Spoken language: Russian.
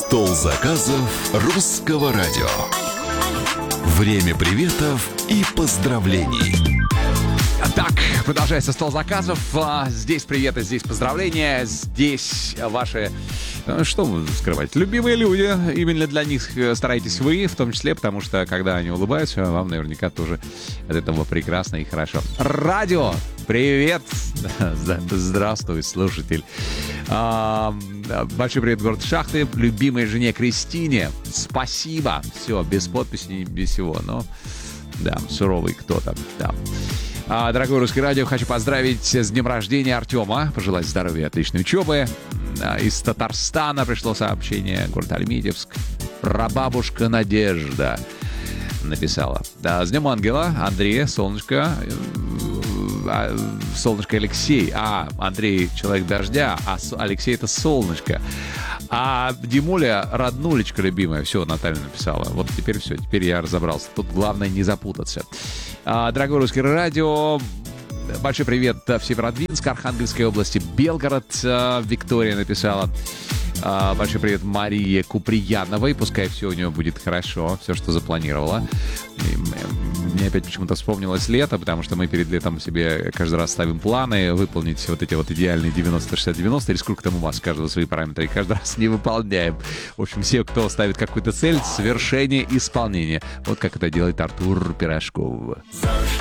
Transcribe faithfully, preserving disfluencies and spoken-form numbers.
Стол заказов русского радио. Время приветов и поздравлений. Так, продолжается стол заказов. Здесь приветы, здесь поздравления, здесь ваши, что скрывать, любимые люди. Именно для них стараетесь вы, в том числе, потому что, когда они улыбаются, вам наверняка тоже от этого прекрасно и хорошо. Радио, привет! Здравствуй, слушатель. Большой привет, город Шахты, любимой жене Кристине. Спасибо. Все, без подписи, без всего, но да, суровый кто-то, да. А, дорогой Русский радио, хочу поздравить с днем рождения Артема, пожелать здоровья и отличной учебы. А, из Татарстана пришло сообщение, город Альметьевск. Прабабушка Надежда написала. Да, с днем ангела, Андрей, солнышко, а, солнышко Алексей. А, Андрей человек дождя, а Алексей это солнышко. А Димуля роднулечка любимая. Все, Наталья написала. Вот теперь все, теперь я разобрался. Тут главное не запутаться. А, дорогой Русский радио, большой привет в Северодвинск, Архангельской области, Белгород. А, Виктория написала. А, большой привет Марии Куприяновой. Пускай все у нее будет хорошо, все, что запланировала. И мне опять почему-то вспомнилось лето, потому что мы перед летом себе каждый раз ставим планы выполнить вот эти вот идеальные девяносто шестьдесят девяносто, или сколько там у вас, каждого свои параметры, и каждый раз не выполняем. В общем, все, кто ставит какую-то цель, свершение, исполнение. Вот как это делает Артур Пирожков.